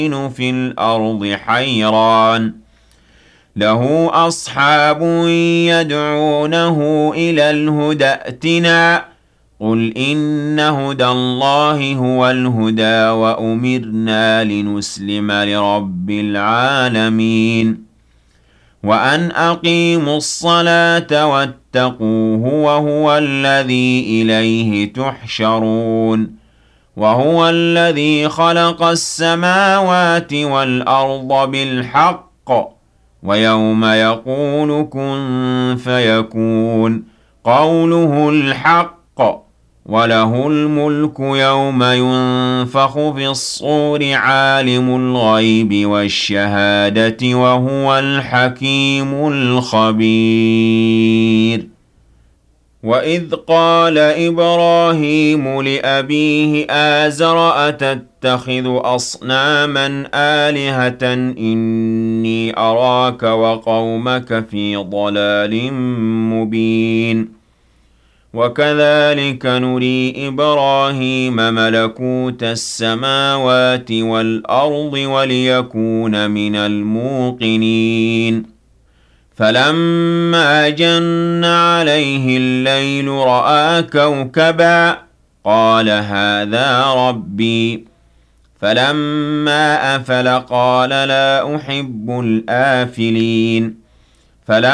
في الأرض حيران له أصحاب يدعونه إلى الهدى ائتنا قل إن هدى الله هو الهدى وأمرنا لنسلم لرب العالمين وأن أقيموا الصلاة واتقوه وهو الذي إليه تحشرون وهو الذي خلق السماوات والأرض بالحق ويوم يقول كن فيكون قوله الحق وله الملك يوم ينفخ في الصور عالم الغيب والشهادة وهو الحكيم الخبير وإذ قال إبراهيم لأبيه آزر أتتخذ أصناما آلهة إني أراك وقومك في ضلال مبين وكذلك نري إبراهيم ملكوت السماوات والأرض وليكون من الموقنين فلما جن عليه الليل رأى كوكبا قال هذا ربي فلما أفل قال لا أحب الآفلين